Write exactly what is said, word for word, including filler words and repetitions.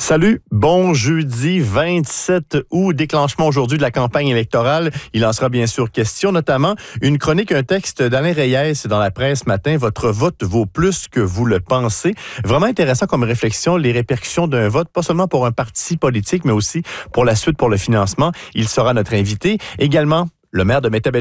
Salut, bon jeudi vingt-sept août, déclenchement aujourd'hui de la campagne électorale. Il en sera bien sûr question, notamment une chronique, un texte d'Alain Reyes dans la presse ce matin. Votre vote vaut plus que vous le pensez. Vraiment intéressant comme réflexion, les répercussions d'un vote, pas seulement pour un parti politique, mais aussi pour la suite, pour le financement. Il sera notre invité. Également, le maire de Métabel